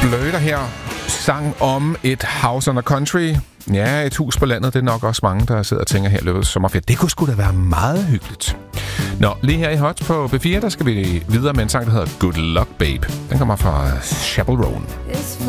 Flirter her. Sang om et house on the country. Ja, et hus på landet. Det er nok også mange, der sidder og tænker her i løbet af sommerferien. Det kunne sgu da være meget hyggeligt. Nå, lige her i Hot på B4, der skal vi videre med en sang, der hedder Good Luck Babe. Den kommer fra Chappell Roan.